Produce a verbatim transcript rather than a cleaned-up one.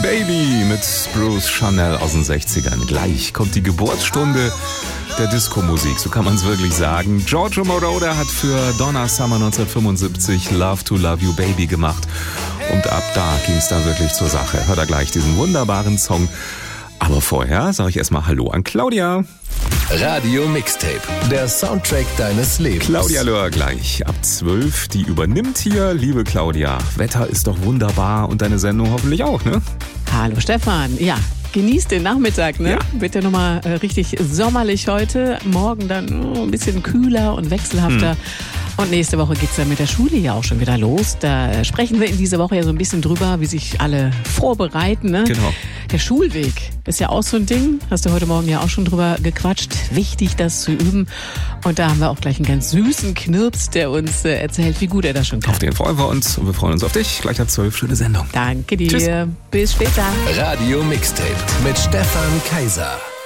Baby mit Bruce Chanel aus den sechzigern. Gleich kommt die Geburtsstunde der Disco-Musik, so kann man es wirklich sagen. Giorgio Moroder hat für Donna Summer neunzehnhundertfünfundsiebzig Love to Love You Baby gemacht. Und ab da ging es dann wirklich zur Sache. Hört er gleich diesen wunderbaren Song. Aber vorher sage ich erstmal Hallo an Claudia. Radio Mixtape, der Soundtrack deines Lebens. Claudia Löhr gleich ab zwölf, die übernimmt hier. Liebe Claudia, Wetter ist doch wunderbar und deine Sendung hoffentlich auch, ne? Hallo Stefan, ja. Genießt den Nachmittag, ne? Ja. Wird ja nochmal äh, richtig sommerlich heute. Morgen dann oh, ein bisschen kühler und wechselhafter. Hm. Und nächste Woche geht's dann mit der Schule ja auch schon wieder los. Da sprechen wir in dieser Woche ja so ein bisschen drüber, wie sich alle vorbereiten, ne? Genau. Der Schulweg ist ja auch so ein Ding. Hast du heute Morgen ja auch schon drüber gequatscht. Wichtig, das zu üben. Und da haben wir auch gleich einen ganz süßen Knirps, der uns äh, erzählt, wie gut er das schon kann. Auf den freuen wir uns und wir freuen uns auf dich. Gleich ab zwölf, schöne Sendung. Danke dir. Tschüss. Bis später. Radio Mixtape mit Stefan Kaiser.